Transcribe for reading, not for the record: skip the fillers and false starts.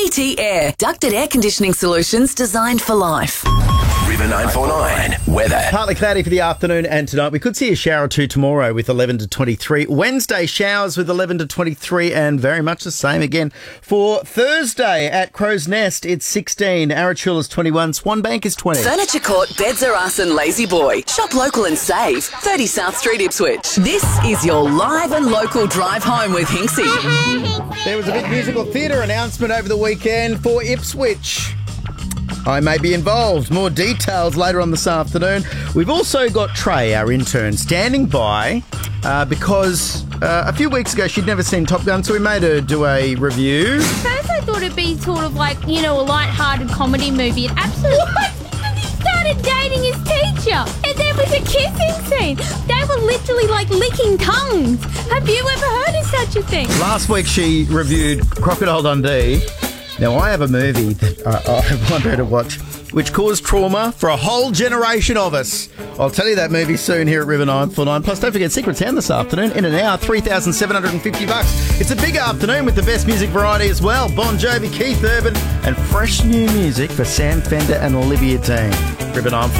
VT Air, ducted air conditioning solutions designed for life. River 949 weather. Partly cloudy for the afternoon and tonight. We could see a shower or two tomorrow with 11 to 23. Wednesday, showers with 11 to 23 and very much the same again for Thursday. At Crow's Nest, it's 16. Arachula is 21. Swanbank is 20. Furniture Court, Beds Are Us and Lazy Boy. Shop local and save. 30 South Street, Ipswich. This is your live and local drive home with Hinksy. There was a big musical theatre announcement over the weekend for Ipswich. I may be involved. More details later on this afternoon. We've also got Trey, our intern, standing by because a few weeks ago she'd never seen Top Gun, so we made her do a review. First I thought it'd be sort of like, a light-hearted comedy movie. It absolutely... He started dating his teacher, and there was a kissing scene. They were literally like licking tongues. Have you ever heard of such a thing? Last week she reviewed Crocodile Dundee. Now, I have a movie that I want her to watch, which caused trauma for a whole generation of us. I'll tell you that movie soon here at River 949. Plus, don't forget Secret Sound this afternoon. In an hour, $3,750. It's a big afternoon with the best music variety as well. Bon Jovi, Keith Urban, and fresh new music for Sam Fender and Olivia Dean. River 949.